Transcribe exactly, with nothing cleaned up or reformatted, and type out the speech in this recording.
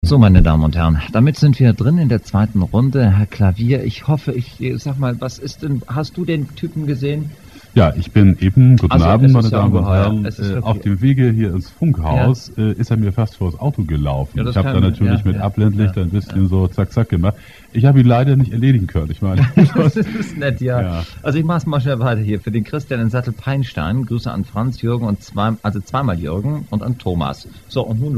So, meine Damen und Herren, damit sind wir drin in der zweiten Runde. Herr Klavier, ich hoffe, ich sag mal, was ist denn, hast du den Typen gesehen? Ja, ich bin eben, guten Also, Abend, es meine ist ja Damen und ungeheuer. Herren, Es ist äh, wirklich- auf dem Wege hier ins Funkhaus äh, ist er mir fast vors Auto gelaufen. Ja, das ich habe kann- da natürlich ja, mit ja, Abblendlicht ja, ein bisschen so zack zack gemacht. Ich habe ihn leider nicht erledigen können. Ich meine, Das ist nett, ja. Ja. Also ich mach's mal schnell weiter hier. Für den Christian in Sattel-Peinstein, Grüße an Franz, Jürgen und zwei, also zweimal Jürgen und an Thomas. So, und nun